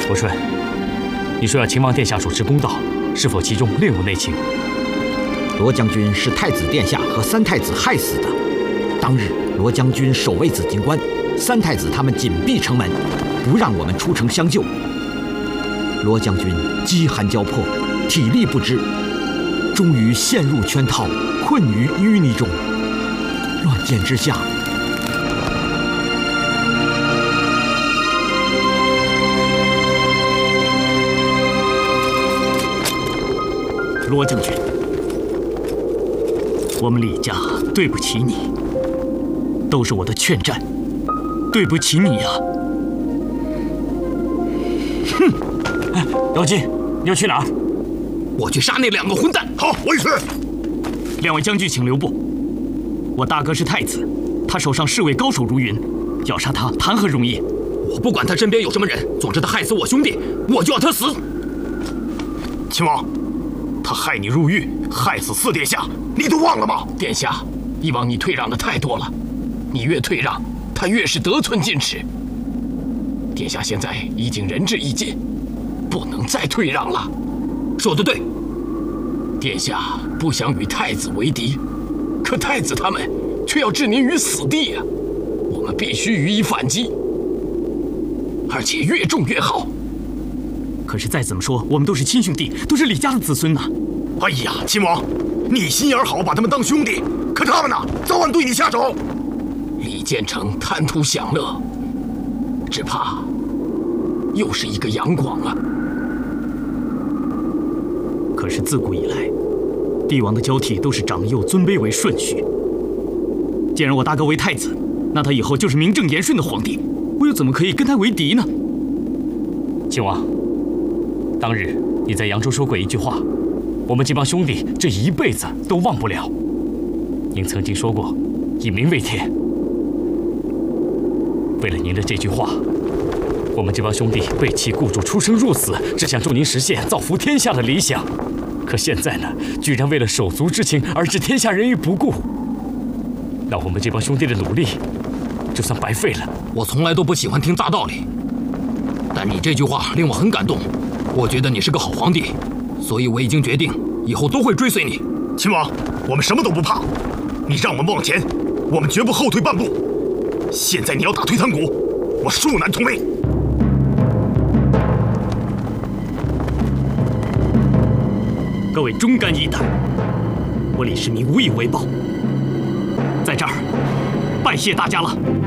伯顺，你说要秦王殿下主持公道，是否其中另有内情？ 罗将军是太子殿下和三太子害死的。当日，罗将军守卫紫金关，三太子他们紧闭城门，不让我们出城相救。罗将军饥寒交迫，体力不支，终于陷入圈套，困于淤泥中。乱箭之下， 罗将军，我们李家对不起你，都是我的劝战，对不起你呀！ 哼！哎，姚金，你要去哪儿？ 我去杀那2个混蛋。 好，我也去。 2位将军请留步。我大哥是太子，他手上侍卫高手如云，要杀他谈何容易？ 我不管他身边有什么人，总之他害死我兄弟，我就要他死。 秦王，他害你入狱，害死4殿下，你都忘了吗？ 殿下，以往你退让的太多了，你越退让，他越是得寸进尺。殿下现在已经仁至义尽，不能再退让了。说得对，殿下不想与太子为敌，可太子他们却要置您于死地啊！我们必须予以反击，而且越重越好。 可是再怎么说，我们都是亲兄弟，都是李家的子孙呐。 哎呀，秦王，你心眼好，把他们当兄弟，可他们呢，早晚对你下手。 李建成贪图享乐，只怕又是一个杨广啊。 可是自古以来，帝王的交替都是长幼尊卑为顺序。既然我大哥为太子，那他以后就是名正言顺的皇帝，我又怎么可以跟他为敌呢？ 秦王，当日你在扬州说过一句话，我们这帮兄弟这一辈子都忘不了。您曾经说过，以民为天。为了您的这句话，我们这帮兄弟背弃雇主，出生入死，只想助您实现造福天下的理想。可现在呢，居然为了手足之情而置天下人于不顾，那我们这帮兄弟的努力就算白费了。 我从来都不喜欢听大道理，但你这句话令我很感动。我觉得你是个好皇帝，所以我已经决定以后都会追随你。 秦王，我们什么都不怕，你让我们往前，我们绝不后退半步。现在你要打退堂鼓，我恕难同威。 各位忠肝义胆，我李世民无以为报，在这儿拜谢大家了。